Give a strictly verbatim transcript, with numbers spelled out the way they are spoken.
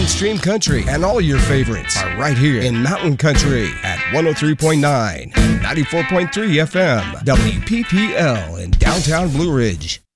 mainstream country, and all your favorites are right here in Mountain Country at one oh three point nine and ninety-four point three F M, W P P L in downtown Blue Ridge.